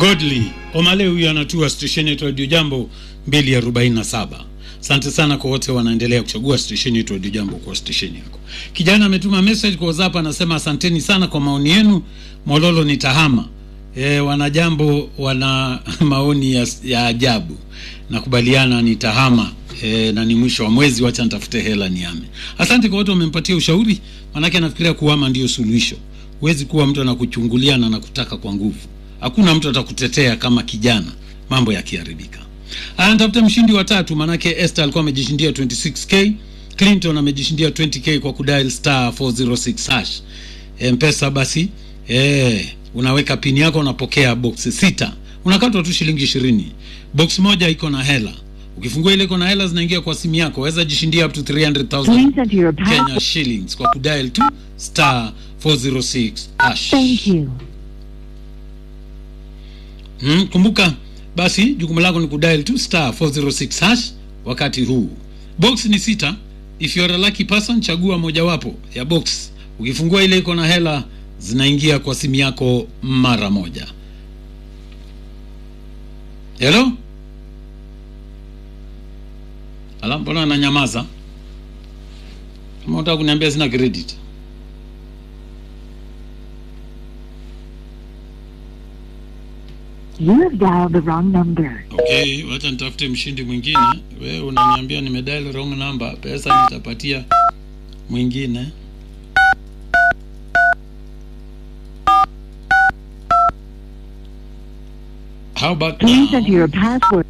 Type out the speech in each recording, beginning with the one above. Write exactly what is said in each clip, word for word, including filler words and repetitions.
Godly Omale huyu anatua station yetu Radio Jambo mbili arobaini na saba. Asante sana kwa wote wanaendelea kuchagua station yetu Radio Jambo kwa station yako. Kijana ametuma message kwa WhatsApp anasema asanteni sana kwa maoni yenu. Mololo ni tahama. E, wanajambo wana maoni ya, ya ajabu. Nakubaliana ni tahama. E, na ni mwisho wa mwezi, wacha nitafute hela niame. Asante kwa wote wamempatia ushauri, manake anafikiria kuhama ndio suluhisho. Huwezi kuwa mtu anakuchungulia na anakutaka kwa nguvu. Hakuna mtu atakutetea kama kijana mambo yakiharibika. Anatafuta mshindi wa tatu, manake Esther alikuwa amejishindia twenty-six K, Clinton amejishindia twenty K kwa kudial star four oh six hash. M-Pesa basi, eh, unaweka pin yako, unapokea box sita. Unakatwa tu shilingi ishirini. Box moja iko na hela. Ukifungua ile iko na hela zinaingia kwa simu yako. Waweza jishindia up to three hundred thousand Kenya shillings kwa kudial tu star four oh six hash. Thank you. Hmm, kumbuka basi jukumu lako ni kudial tu star four oh six hash wakati huu. Box ni sita. If you are a lucky person, chagua mojawapo ya box. Ukifungua ile iko na hela zinaingia kwa simu yako mara moja. Hello? Ala, mbona ananyamaza? Kama unataka kuniambia sina credit. You have dialed the wrong number. Okay, wacha nitafute mshindi mwingine. Wewe unaniambia nimedial wrong number, pesa nitapatia mwingine. How about Please enter your password.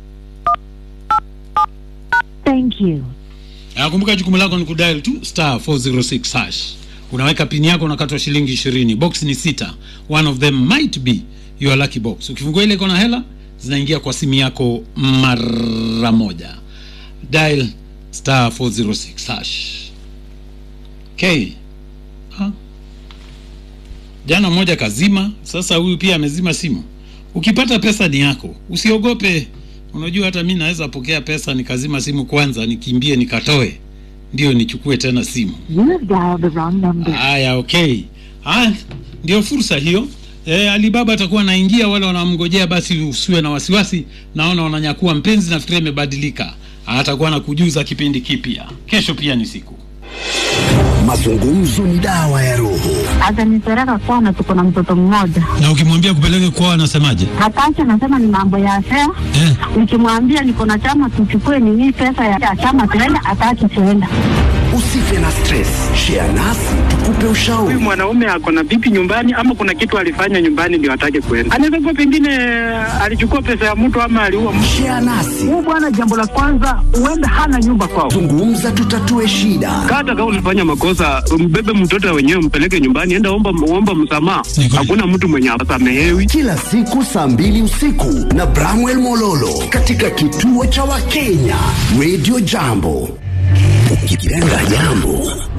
Thank you. Kumbuka jukumu lako ni kudial tu star four oh six hash. Unaweka pin yako, unakatwa shilingi ishirini. Box ni sita. One of them might be your lucky box. Ukifungua ile iko na hela zinaingia kwa simu yako mara moja. Dial star four oh six hash. Okay. Ha? Jana mmoja kazima, sasa huyu pia amezima simu. Ukipata pesa ni yako, usiogope. Unajua hata mimi naweza pokea pesa nikazima simu kwanza, nikimbie nikatoe, ndio nichukue tena simu. You have dialed the wrong number. Haya, okay. Ah, ndio fursa hiyo. Eh, Alibaba atakuwa anaingia, wale wanamngojea basi usiwe na wasiwasi. Naona wananyakua mpenzi, nafikiri imebadilika. Atakuwa anakujuza kipindi kipya. Kesho pia ni siku. Mazungumzo ni dawa ya roho. Hata nipeleka kwao, tuko na mtoto mmoja. Na ukimwambia kupeleke kwao anasemaje? Hataki, anasema ni mambo ya afya. Eh. Nikimwambia niko na chama tuchukue nini pesa ya chama tuenda, hataki tuenda. Usife na stress. Share nasi tukupe ushauri. Huyu mwanaume ako na bibi nyumbani ama kuna kitu alifanya nyumbani ndio hataki kwenda. Anaweza kuwa pengine alichukua pesa ya mtu ama aliua mtu. Share nasi. Huyu bwana, jambo la kwanza, uenda hana nyumba kwao. Zungumza tutatue shida. Hata kama ulifanya makosa, mbebe mtoto wenyewe mpeleke nyumbani, enda omba omba msamaha. Hakuna mtu mwenye asamehewi. Kila siku saa mbili usiku na Bramwell Mololo katika kituo cha Wakenya Radio Jambo. Ukipenda jambo